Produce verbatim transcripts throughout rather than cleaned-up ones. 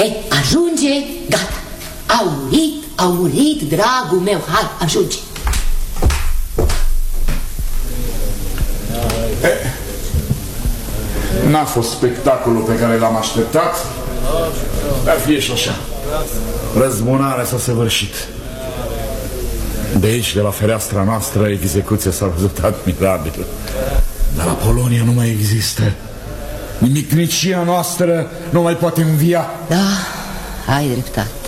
Ei, ajunge, gata. Au murit, au murit, dragul meu, hai, ajunge. N-a fost spectacolul pe care l-am așteptat, dar fie și așa. Răzbunarea s-a săvârșit. De aici, de la fereastra noastră, execuția s-a văzut admirabilă. Dar Apolonia nu mai există. Nimicnicia noastră nu mai poate învia. Da, ai dreptate.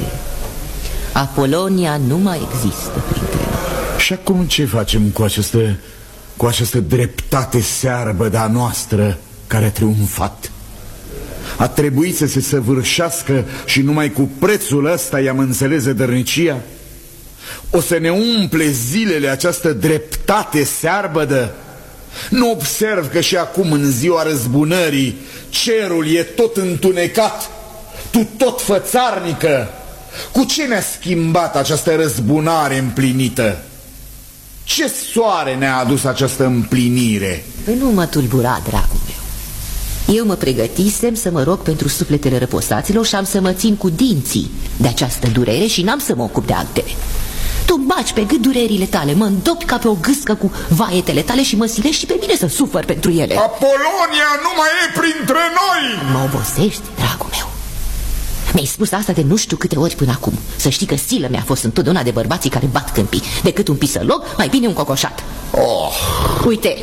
Apolonia nu mai există printre noi. Și acum ce facem cu această, cu această dreptate searbă de-a noastră care a triumfat? A trebuit să se săvârșească și numai cu prețul ăsta i-am înțeles zădărnicia? O să ne umple zilele această dreptate searbădă? Nu observ că și acum, în ziua răzbunării, cerul e tot întunecat, tu tot fățarnică? Cu ce ne-a schimbat această răzbunare împlinită? Ce soare ne-a adus această împlinire? Păi nu mă tulbura, dragul meu. Eu mă pregătisem să mă rog pentru sufletele răposaților și am să mă țin cu dinții de această durere și n-am să mă ocup de altele. Tu baci pe gât durerile tale, mă îndopi ca pe o gâscă cu vaietele tale și mă silești și pe mine să sufăr pentru ele. Apolonia nu mai e printre noi! Mă obosești, dragul meu. Mi-ai spus asta de nu știu câte ori până acum. Să știi că silă mi-a fost întotdeauna de bărbații care bat câmpii. Decât un pisălog, mai bine un cocoșat. Oh. Uite,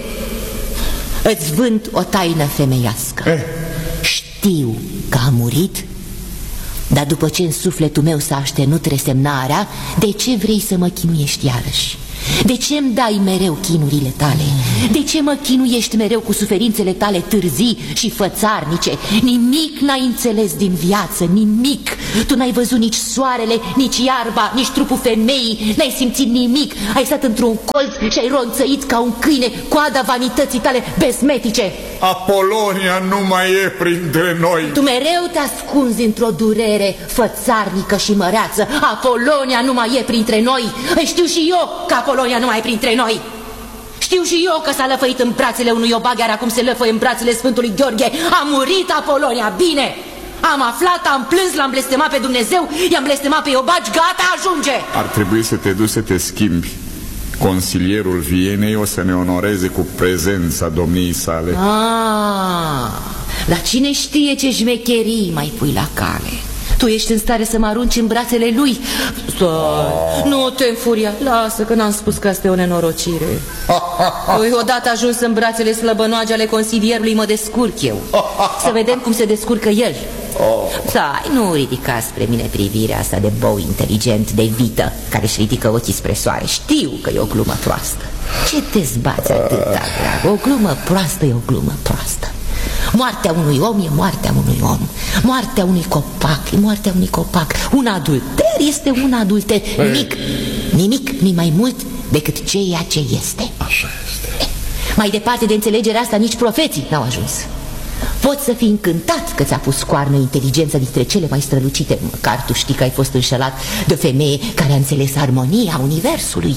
îți vând o taină femeiască. Eh. Știu că a murit, dar după ce în sufletul meu s-a așternut resemnarea, de ce vrei să mă chinuiești iarăși? De ce îmi dai mereu chinurile tale? De ce mă chinuiești mereu cu suferințele tale târzii și fățarnice? Nimic n-ai înțeles din viață, nimic. Tu n-ai văzut nici soarele, nici iarba, nici trupul femeii. N-ai simțit nimic. Ai stat într-un colț și ai ronțăit ca un câine coada vanității tale besmetice. Apolonia nu mai e printre noi. Tu mereu te ascunzi într-o durere fățarnică și măreață. Apolonia nu mai e printre noi. Știu și eu că Apolonia nu mai e printre noi. Știu și eu că s-a lăfăit în brațele unui obag, iar acum se lăfăie în brațele Sfântului Gheorghe. A murit Apolonia, bine. Am aflat, am plâns, l-am blestemat pe Dumnezeu, i-am blestemat pe Iobagi, gata, ajunge. Ar trebui să te duci să te schimbi. Consilierul Vienei o să ne onoreze cu prezența domniei sale. Ah, dar cine știe ce șmecherii mai pui la cale? Tu ești în stare să mă arunci în brațele lui? Stai, nu te înfuria. Lasă că n-am spus că asta e o nenorocire. Păi, odată ajuns în brațele slăbănoage ale consilierului, mă descurc eu. Să vedem cum se descurcă el. Stai, nu ridica spre mine privirea asta de bou inteligent, de vită, care își ridică ochii spre soare. Știu că e o glumă proastă. Ce te zbați atâta, dragă? O glumă proastă e o glumă proastă. Moartea unui om e moartea unui om. Moartea unui copac e moartea unui copac. Un adulter este un adulter. Nimic, nimic, ni mai mult decât ceea ce este. Așa este. Mai departe de înțelegerea asta, nici profeții n-au ajuns. Poți să fii încântat că ți-a pus coarnă inteligența dintre cele mai strălucite. Măcar tu știi că ai fost înșelat de o femeie care a înțeles armonia universului.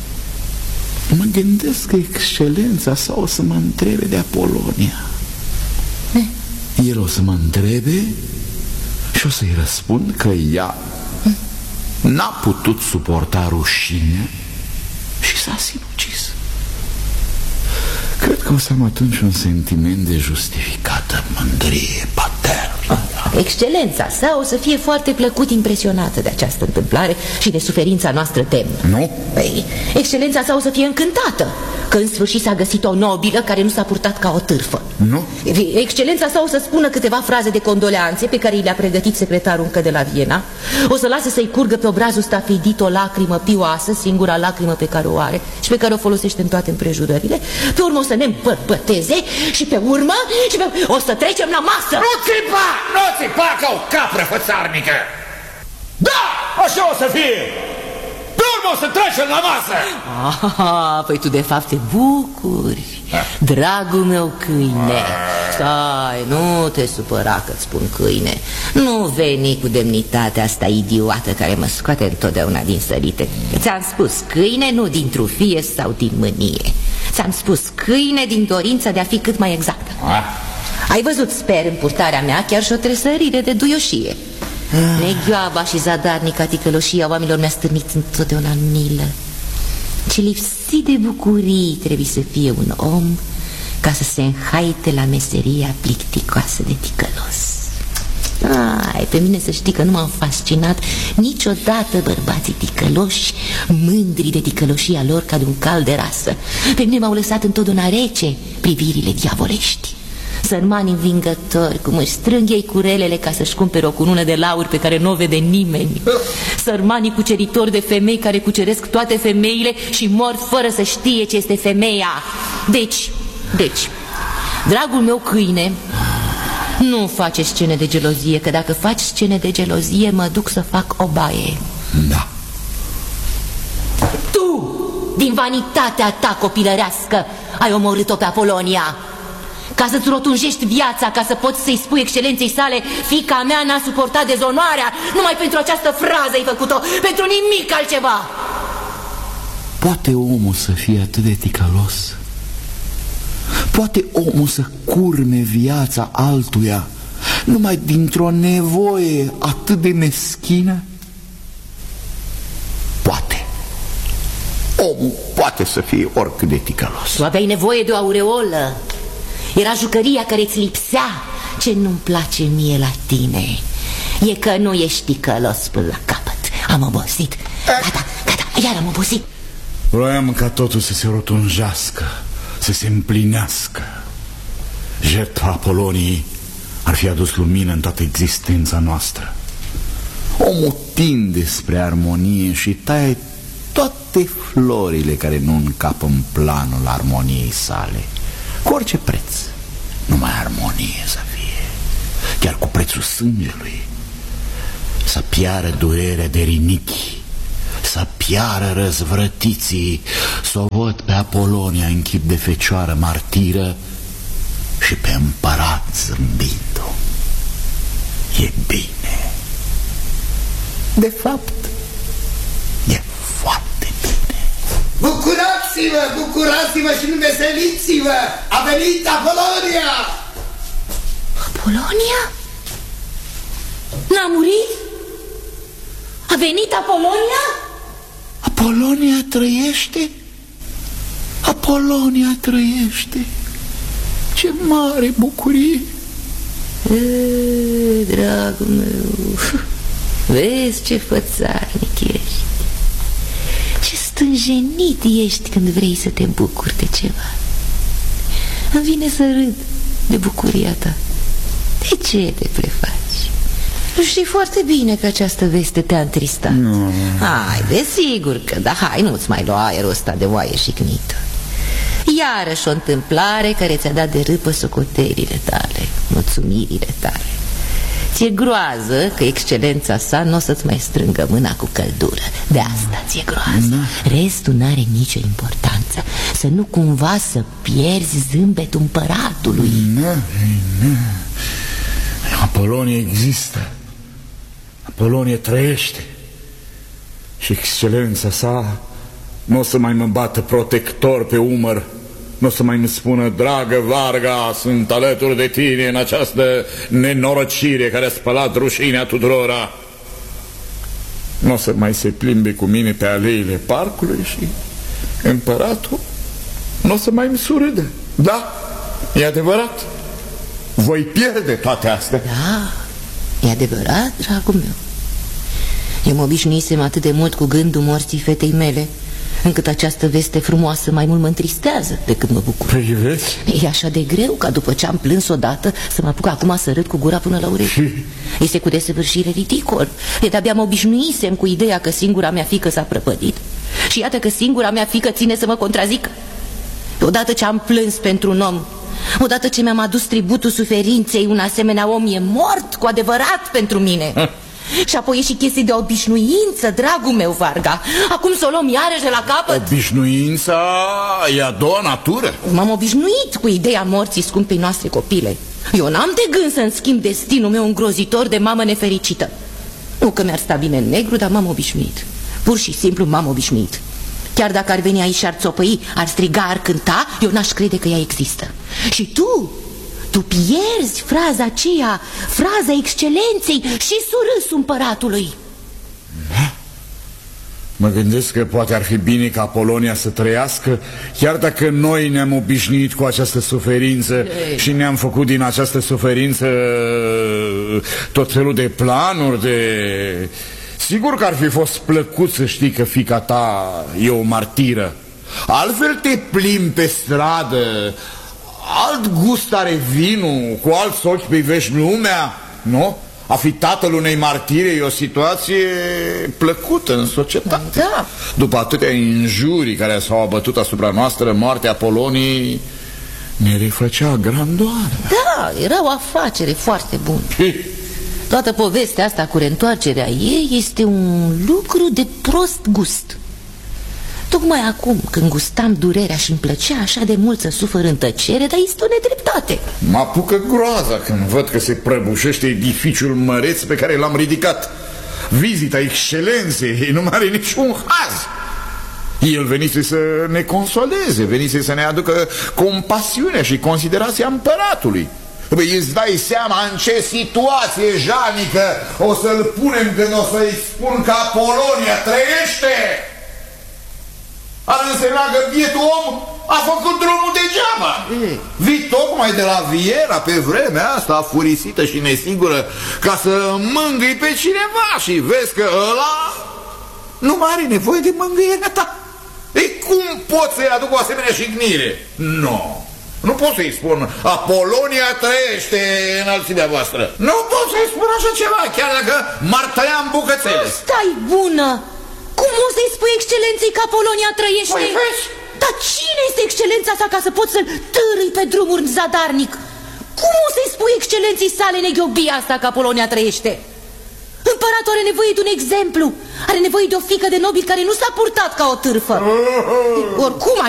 Mă gândesc că excelența sa o să mă întrebe de Apolonia. El o să mă întrebe și o să-i răspund că ea n-a putut suporta rușinea și s-a sinucis. Cred că o să am atunci un sentiment de justificată mândrie paternă. Excelența sa o să fie foarte plăcut impresionată de această întâmplare și de suferința noastră demnă. Nu? Păi, excelența sa o să fie încântată că în sfârșit s-a găsit o nobilă care nu s-a purtat ca o târfă. Nu? Excelența sa o să spună câteva fraze de condoleanțe pe care le-a pregătit secretarul încă de la Viena. O să lase să-i curgă pe obrazul stafidit o lacrimă pioasă, singura lacrimă pe care o are și pe care o folosește în toate împrejurările. Pe urmă o să ne împărbăteze și pe urmă și pe... o să trecem la masă. Nu țipa! Nu țipa ca o capră fățarnică! Da! Așa o să fie! Pe urmă o să trecem la masă! Aha, păi tu de fapt te bucuri, dragul meu câine. Stai, nu te supăra că-ți spun câine. Nu veni cu demnitatea asta idiotă care mă scoate întotdeauna din sărite. Ți-am spus câine, nu din trufie sau din mânie. Ți-am spus câine din dorința de a fi cât mai exactă. Ai văzut, sper, în purtarea mea chiar și o tresărire de duioșie. Neghioaba și zadarnica ticăloșia oamenilor mi-a stârnit întotdeauna în milă. Ce lipsit de bucurii trebuie să fie un om ca să se înhaite la meseria plicticoasă de ticălos. Ai, pe mine să știi că nu m-am fascinat niciodată bărbații ticăloși, mândri de ticăloșia lor ca de un cal de rasă. Pe mine m-au lăsat întotdeauna rece privirile diavolești. Sărmani învingători, cum își strâng ei curelele ca să-și cumpere o cunună de lauri pe care nu o vede nimeni. Sărmanii cuceritori de femei care cuceresc toate femeile și mor fără să știe ce este femeia. Deci, deci, dragul meu câine, nu face scene de gelozie, că dacă faci scene de gelozie mă duc să fac o baie. Da. Tu, din vanitatea ta copilărească, ai omorât-o pe Apolonia ca să-ți rotunjești viața, ca să poți să-i spui excelenței sale: fiica mea n-a suportat dezonoarea. Numai pentru această frază ai făcut-o, pentru nimic altceva. Poate omul să fie atât de ticălos? Poate omul să curme viața altuia numai dintr-o nevoie atât de meschină? Poate. Omul poate să fie oricât de ticălos. Tu aveai nevoie de o aureolă. Era jucăria care îți lipsea. Ce nu-mi place mie la tine e că nu ești ticălos până la capăt. Am obosit. Gata, gata, iar am obosit. Vroiam ca totul să se rotunjească, să se împlinească. Jertfa Apoloniei ar fi adus lumină în toată existența noastră. Omul tinde spre armonie și taie toate florile care nu încapă în planul armoniei sale. Cu orice preț, numai armonie să fie, chiar cu prețul sângelui. Să piară durerea de rinichi, să piară răzvrătiții, să o văd pe Apolonia în chip de fecioară martiră și pe împărat zâmbind-o. E bine. De fapt, e foarte bine. Bucurați-vă, bucurați-vă și înveseliți-vă! A venit Apolonia! Apolonia? N-a murit? A venit Apolonia? Apolonia trăiește? Apolonia trăiește! Ce mare bucurie! E, dragul meu, vezi ce fățarnic ești. Ce stânjenit ești când vrei să te bucuri de ceva. Îmi vine să râd de bucuria ta. De ce te prefaci? Nu știi foarte bine că această veste te-a întristat. Nu. Hai, desigur că da, hai, nu-ți mai lua aerul ăsta de oaie și cnită. Iarăși o întâmplare care ți-a dat de râpă socotelile tale, mulțumirile tale. Ți-e groază că excelența sa nu o să-ți mai strângă mâna cu căldură. De asta ți-e groază. Restul n-are nicio importanță. Să nu cumva să pierzi zâmbetul împăratului. Nu, nu. Apolonie există. Apolonie trăiește. Și excelența sa nu o să mai mă bată protector pe umăr, nu o să mai îmi spună: dragă Varga, sunt alături de tine în această nenorocire care a spălat rușinea tuturora. Nu o să mai se plimbe cu mine pe aleile parcului și împăratul nu o să mai îmi surâdă. Da, e adevărat. Voi pierde toate astea. Da, e adevărat, dragul meu. Eu mă obișnuisem atât de mult cu gândul morții fetei mele, încât această veste frumoasă mai mult mă întristează decât mă bucur. Păi vezi? E așa de greu ca după ce am plâns odată să mă apuc acum să râd cu gura până la urechi. Este cu desăvârșire ridicol. E de-abia mă obișnuisem cu ideea că singura mea fiică s-a prăpădit. Și iată că singura mea fiică ține să mă contrazică. Odată ce am plâns pentru un om, odată ce mi-am adus tributul suferinței, un asemenea om e mort cu adevărat pentru mine. Și apoi e și chestii de obișnuință, dragul meu, Varga. Acum să o luăm iarăși de la capăt. Obișnuința e a doua natură. M-am obișnuit cu ideea morții scumpei noastre copile. Eu n-am de gând să-mi schimb destinul meu îngrozitor de mamă nefericită. Nu că mi-ar sta bine în negru, dar m-am obișnuit. Pur și simplu m-am obișnuit. Chiar dacă ar veni aici și ar țopăi, ar striga, ar cânta, eu n-aș crede că ea există. Și tu, tu pierzi fraza aceea, fraza excelenței și surâsul împăratului. Da? Mă gândesc că poate ar fi bine ca Polonia să trăiască, chiar dacă noi ne-am obișnuit cu această suferință Ei. și ne-am făcut din această suferință tot felul de planuri, de... Sigur că ar fi fost plăcut să știi că fiica ta e o martiră. Altfel te plimbi pe stradă, alt gust are vinul, cu alți ochi privești lumea, nu? A fi tatăl unei martire e o situație plăcută în societate. Da. După atâtea injurii care s-au abătut asupra noastră, moartea Poloniei ne refăcea grandoare. Da, era o afacere foarte bună. Toată povestea asta cu reîntoarcerea ei este un lucru de prost gust. Tocmai acum, când gustam durerea și îmi plăcea așa de mult să sufăr în tăcere, dar este o nedreptate. Mă apucă groaza când văd că se prăbușește edificiul măreț pe care l-am ridicat. Vizita excelenței nu mai are niciun haz. El venise să ne consoleze, venise să ne aducă compasiunea și considerația împăratului. Păi îți dai seama în ce situație jalnică o să-l punem când o să-i spun că Polonia trăiește? Ar însemna că bietul om a făcut drumul degeaba. Mm. Vii tocmai de la Viera pe vremea asta afurisită și nesigură ca să mângâi pe cineva și vezi că ăla nu mai are nevoie de mângâierea ta. Ei, cum pot să-i aduc o asemenea jignire? Nu, no. Nu pot să-i spun Apolonia trăiește înălțimea voastră. Nu pot să-i spun așa ceva, chiar dacă m-ar tăia în bucățele. Stai bună! Cum o să-i spui excelenței că Polonia trăiește? Păi vezi? Dar cine este excelența sa ca să poți să-l târâi pe drumuri zadarnic? Cum o să-i spui excelenței sale neghiobia asta că Polonia trăiește? Împăratul are nevoie de un exemplu. Are nevoie de o fiică de nobil care nu s-a purtat ca o târfă. Oricum